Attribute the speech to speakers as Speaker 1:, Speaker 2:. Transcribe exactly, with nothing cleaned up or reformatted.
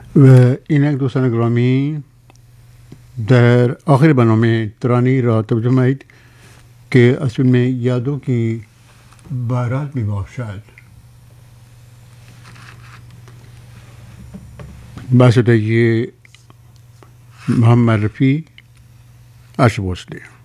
Speaker 1: و اینک دوستان گرامی، در آخر برنامه ترانی را توجه مایید که از فیلم یادو کی بارات می باشد باشد. یہ محمد رفیع اشرف بھوسلے.